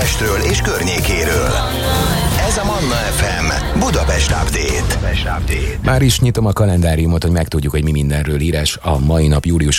Budapestről és környékéről. Ez a Manna FM Budapest Update. Már is nyitom a kalendáriumot, hogy megtudjuk, hogy mi mindenről írás a mai nap, július